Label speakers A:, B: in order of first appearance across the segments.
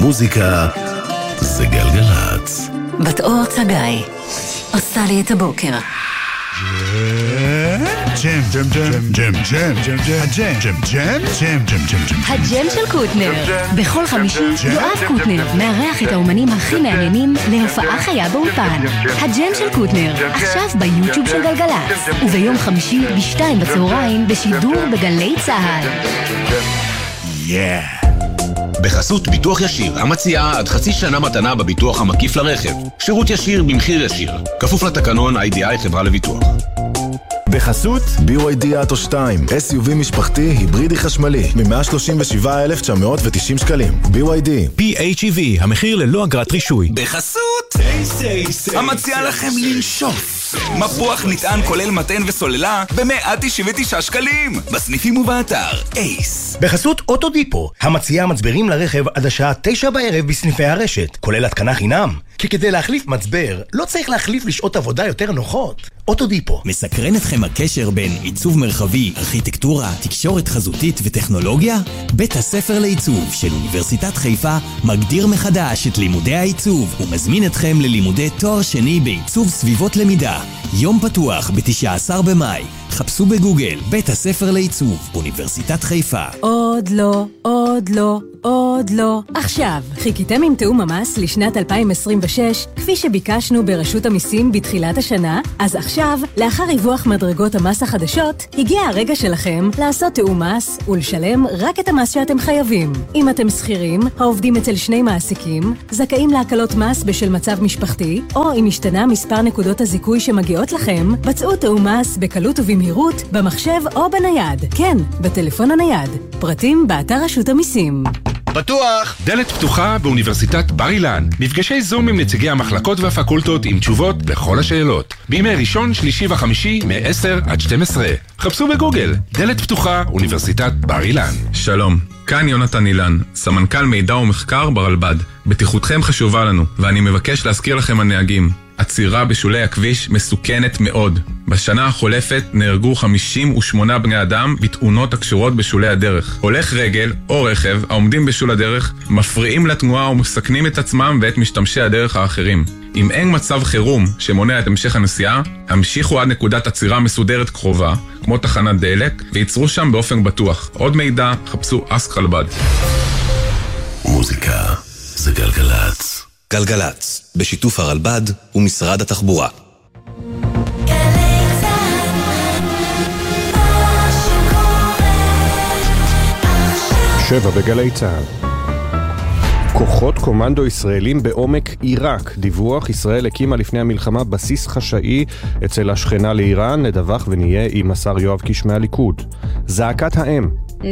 A: מוזיקה זה גלגלצ.
B: בת אור צגאי עושה לי את הבוקר.
C: ג'ם ג'ם ג'ם ג'ם ג'ם ג'ם ג'ם ג'ם ג'ם ג'ם ג'ם ג'ם
B: הג'ם של קוטנר. בכל חמישי יואב קוטנר מארח את האומנים הכי מעניינים להופעה חיה באולפן. הג'ם של קוטנר עכשיו ביוטיוב של גלגלצ, וביום חמישי ב-2 בצהריים בשידור בגלי צהל.
D: בחסות ביטוח ישיר, המציעה עד חצי שנה מתנה בביטוח המקיף לרכב. שירות ישיר במחיר ישיר. כפוף לתקנון IDI חברה לביטוח.
A: בחסות BYD אוטו 2, SUV משפחתי היברידי חשמלי מ-137,990 שקלים. BYD
E: PHEV, המחיר ללא אגרת רישוי.
F: בחסות המציע לכם לנשוף מפוח נטען כולל מתן וסוללה ב-199 שקלים בסניפים ובאתר אייס.
G: בחסות אוטודיפו, המציע מצברים לרכב עד השעה 9 בערב בסניפי הרשת, כולל התקנה חינם. כי כדי להחליף מצבר לא צריך להחליף לשעות עבודה יותר נוחות. אוטודיפו.
E: מסקרן אתכם הקשר בין עיצוב מרחבי, ארכיטקטורה, תקשורת חזותית וטכנולוגיה? בית הספר לעיצוב של אוניברסיטת חיפה מגדיר מחדש את לימודי העיצוב ומזמין אתכם ללימודי תואר שני בעיצוב סביבות למידה. יום פתוח ב-19 במאי. חפשו בגוגל בית הספר לעיצוב אוניברסיטת חיפה.
B: עוד לא, עוד לא, עוד לא. עכשיו, חיכיתם עם תאום המס לשנת 2026, כפי שביקשנו ברשות המיסים בתחילת השנה? אז עכשיו, לאחר ריווח מדרגות המס החדשות, הגיע הרגע שלכם לעשות תאום מס ולשלם רק את המס שאתם חייבים. אם אתם שכירים, העובדים אצל שני מעסיקים, זכאים להקלות מס בשל מצב משפחתי, או אם השתנה מספר נקודות הזיכוי שמגיעות לכם, בצעו תאום מס בקלות ובמהירות, במחשב או בנייד. כן, בטלפון הנייד. פרטים באתר רשות המיסים.
H: בטוח! דלת פתוחה באוניברסיטת בר אילן. מפגשי זום עם נציגי המחלקות והפקולטות עם תשובות לכל השאלות. בימי ראשון, שלישי וחמישי מ-10 עד 12. חפשו בגוגל. דלת פתוחה, אוניברסיטת בר אילן.
I: שלום, כאן יונתן אילן, סמנכ"ל מידע ומחקר ברלב"ד. בטיחותכם חשובה לנו, ואני מבקש להזכיר לכם הנהגים. עצירה בשולי הכביש מסוכנת מאוד. בשנה החולפת נהרגו 58 בני אדם בתאונות הקשורות בשולי הדרך. הולך רגל או רכב העומדים בשול הדרך מפריעים לתנועה ומסכנים את עצמם ואת משתמשי הדרך האחרים. אם אין מצב חירום שמונע את המשך הנסיעה, המשיכו עד נקודת עצירה מסודרת קרובה, כמו תחנת דלק, ויצרו שם באופן בטוח. עוד מידע, חפשו אסק רלב"ד.
A: מוזיקה זה גלגלצ.
D: גלגלצ, בשיתוף הרלב"ד ומשרד התחבורה.
J: שבע בגלי צהל. כוחות קומנדו ישראלים בעומק עיראק. דיווח, ישראל הקימה לפני המלחמה בסיס חשאי אצל השכנה לאיראן. נדווח ונהיה עם השר יואב קיש מהליכוד. זעקת האם.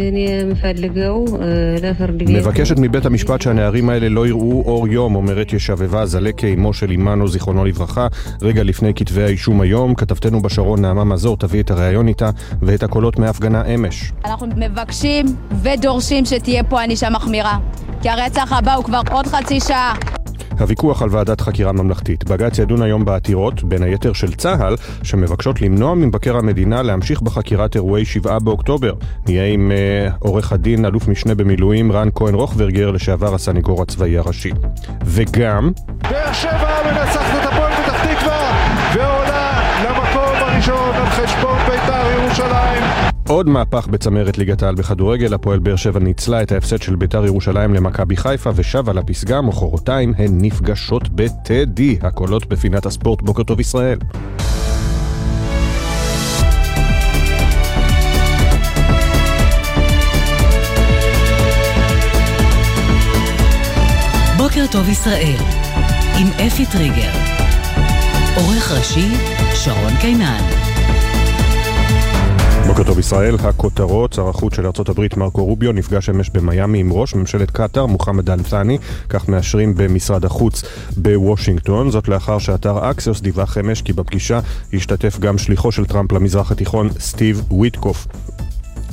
J: מבקשת מבית המשפט שהנערים האלה לא יראו אור יום, אומרת ישבבה זלקה, אמו של אימנו זיכרונו לברכה, רגע לפני כתבי האישום היום. כתבתנו בשרון נעמה מזור תביא את הראיון איתה ואת הקולות מהפגנה אמש.
K: אנחנו מבקשים ודורשים שתהיה פה ענישה מחמירה, כי הרצח הבא הוא כבר עוד חצי שעה.
J: הוויכוח על ועדת חקירה ממלכתית. בג"ץ ידון היום בעתירות, בין היתר של צה"ל, שמבקשות למנוע ממבקר המדינה להמשיך בחקירת אירועי 7 באוקטובר. נהיה עם עורך הדין, אלוף משנה במילואים, רן כהן רוחברגר, לשעבר הסניגור הצבאי הראשי. וגם
L: באר שבע מנצחת את הפועל פתח תקווה ועולה למקום הראשון על חשבון בית"ר ירושלים.
J: עוד מהפך בצמרת ליגת העל בכדורגל. הפועל באר שבע ניצלה את ההפסד של בית"ר ירושלים למכבי חיפה ושבה לפסגה. מחרתיים הן נפגשות בטדי. הקולות בפינת הספורט. בוקר טוב ישראל.
B: בוקר טוב ישראל עם אפי טריגר. עורך ראשי שרון קינן.
J: בוקר טוב ישראל, הכותרות. שר החוץ של ארצות הברית מרקו רוביו נפגש אמש במיימי עם ראש ממשלת קטר מוחמד אל-ת'אני, כך מאשרים במשרד החוץ בוושינגטון. זאת לאחר שאתר אקסיוס דיווח אמש כי בפגישה השתתף גם שליחו של טראמפ למזרח התיכון סטיב וויטקוף.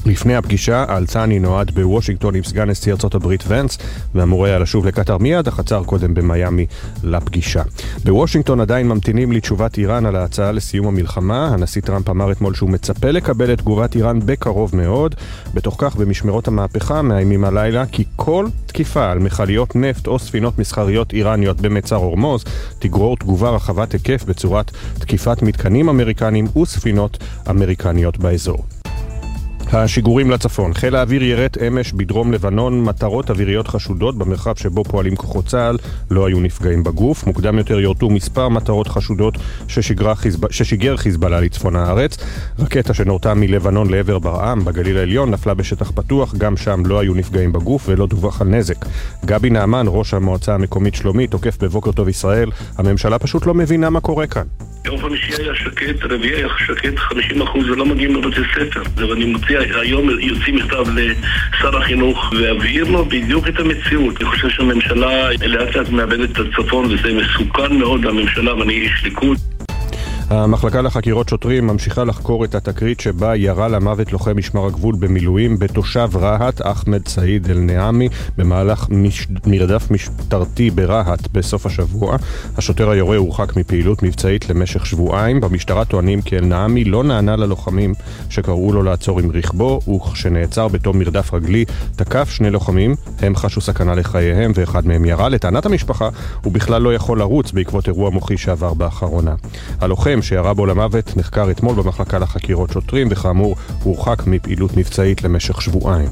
J: לפני הפגישה, האלצני נועד בוושינגטון עם סגן נשיא ארצות הברית ונס, ואמור היה לשוב לקטר מיד, אך עצר קודם במיימי לפגישה. בוושינגטון עדיין ממתינים לתשובת איראן על ההצעה לסיום המלחמה. הנשיא טראמפ אמר אתמול שהוא מצפה לקבל את תגובת איראן בקרוב מאוד. בתוך כך, במשמרות המהפכה מאיימים הלילה כי כל תקיפה על מכליות נפט או ספינות מסחריות איראניות במצר הורמוז תגרור תגובה רחבת היקף בצורת תקיפת מתקנים אמריקנים וספינות אמריקניות באזור. השיגורים לצפון. חיל האוויר ירט אמש בדרום לבנון מטרות אוויריות חשודות במרחב שבו פועלים כוחות צה"ל, לא היו נפגעים בגוף. מוקדם יותר יורטו מספר מטרות חשודות ששיגר חיזבאללה לצפון הארץ. רקטה שנורתה מלבנון לעבר ברעם בגליל העליון נפלה בשטח פתוח, גם שם לא היו נפגעים בגוף ולא דווח על נזק. גבי נעמן, ראש המועצה המקומית שלומית, תוקף בבוקר טוב ישראל, הממשלה פשוט לא מבינה מה קורה כאן.
M: יום חמישי היה שקט, רביעי היה שקט, 50% ולא מגיעים לבתי ספר. ואני מוציא, היום יוציא מכתב לשר החינוך והבהיר לו בדיוק את המציאות. אני חושב שהממשלה לאט לאט מאבדת את הצפון, וזה מסוכן מאוד לממשלה, ואני איש ליכוד.
J: המחלקה לחקירות שוטרים ממשיכה לחקור את התקרית שבה ירה למוות לוחם משמר הגבול במילואים בתושב רהט, אחמד סעיד אל-נעמי, במהלך מרדף משטרתי ברהט בסוף השבוע. השוטר היורה הורחק מפעילות מבצעית למשך שבועיים. במשטרה טוענים כי אל-נעמי לא נענה ללוחמים שקראו לו לעצור עם רכבו, וכשנעצר בתום מרדף רגלי תקף שני לוחמים. הם חשו סכנה לחייהם ואחד מהם ירה. לטענת המשפחה הוא בכלל לא יכול לרוץ בעקבות אירוע מוחי שעבר באחרונה. הלוחם שירה בו למוות נחקר אתמול במחלקה לחקירות שוטרים, וכאמור הורחק מפעילות מבצעית למשך שבועיים.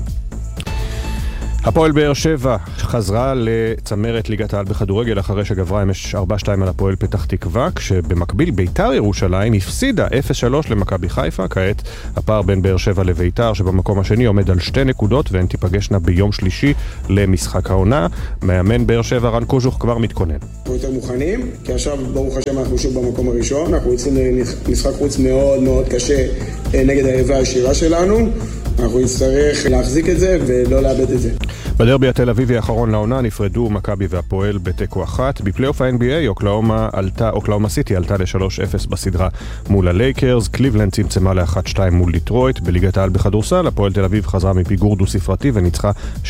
J: הפועל באר שבע חזרה לצמרת ליגת העל בכדורגל אחרי שגברה אמש 4-2 על הפועל פתח תקווה, כשבמקביל ביתר ירושלים הפסידה 0-3 למכבי חיפה. כעת הפער בין באר שבע לביתר שבמקום השני עומד על 2 נקודות, והן תיפגשנה ביום שלישי למשחק העונה. מאמן באר שבע רן קוז'וך כבר מתכונן.
N: אנחנו יותר מוכנים, כי עכשיו ברוך השם אנחנו שוב במקום הראשון. אנחנו יוצאים למשחק חוץ מאוד מאוד קשה נגד היריבה הישירה שלנו. אנחנו נצטרך להחזיק את זה ולא לאבד את זה.
J: בדרבי התל אביבי האחרון לעונה נפרדו מכבי והפועל בתיקו 1. בפלייאוף ה-NBA אוקלאומה סיטי עלתה ל-3-0 בסדרה מול הלייקרס. קליבלנד צמצמה ל-1-2 מול דיטרויט. בליגת העל בכדורסל הפועל תל אביב חזרה מפיגור דו ספרתי וניצחה 79-75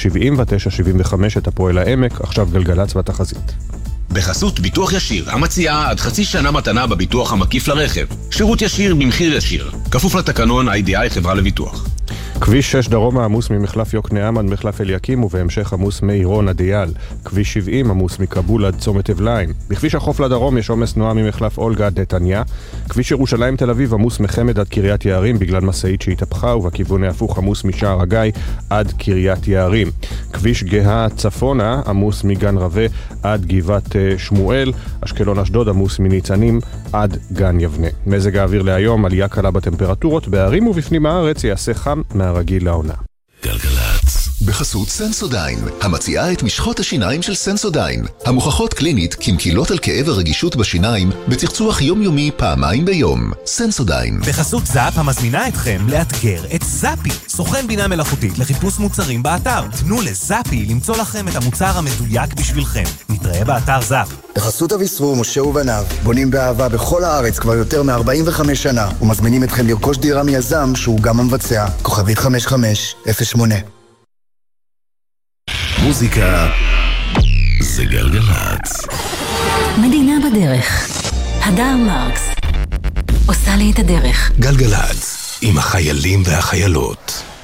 J: את הפועל העמק. עכשיו גלגלצ והתחזית.
D: בחסות ביטוח ישיר, המציעה עד חצי שנה מתנה בביטוח המקיף לרכב. שירות ישיר במחיר ישיר. כפוף לתקנון IDI חברה לביטוח.
J: כביש 6 דרומה עמוס ממחלף יוקנעם עד מחלף אליקים, ובהמשך עמוס מעירון עד אייל. כביש 70 עמוס מכבול עד צומת אבליים. בכביש החוף לדרום יש עומס תנועה ממחלף אולגה עד נתניה. כביש ירושלים תל אביב עמוס מחמד עד קריית יערים בגלל משאית שהתהפכה, ובכיוון ההפוך עמוס משער הגיא עד קריית יערים. כביש גאה צפונה עמוס מגן רווה עד גבעת שמואל. אשקלון אשדוד עמוס מניצנים עד גן יבנה. מזג האוויר להיום, עלייה קלה בטמפרטורות, בערים ובפנים הארץ יעשה חם מהרגיל לעונה.
O: גלגלצ. בחסות סנסודיין, המציעה את משחות השיניים של סנסודיין, המוכחות קלינית כמקילות על כאב הרגישות בשיניים, בצחצוח יומיומי פעמיים ביום. סנסודיין.
E: בחסות זאפ המזמינה אתכם לאתגר את זאפי, סוכן בינה מלאכותית לחיפוש מוצרים באתר. תנו לזאפי למצוא לכם את המוצר המדויק בשבילכם. נתראה באתר זאפ.
P: בחסות אביסרו, משה ובניו, בונים באהבה בכל הארץ כבר יותר מ-45 שנה, ומזמינים אתכם לרכוש דירה מיזם שהוא גם המבצע. כוכבית 5508.
O: מוזיקה זה גלגלצ.
B: מדינה בדרך. הדר מרקס עושה לי את הדרך.
O: גלגלצ עם החיילים והחיילות.